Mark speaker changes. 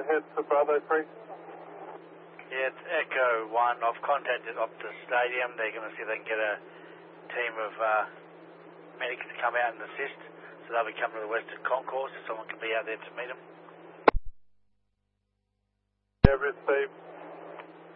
Speaker 1: ahead for Bravo 3.
Speaker 2: Yeah, it's Echo 1. I've contacted Optus Stadium. They're going to see if they can get a team of medics to come out and assist. So they'll be coming to the Western Concourse, so someone can be out there to meet them.
Speaker 1: Yeah, received.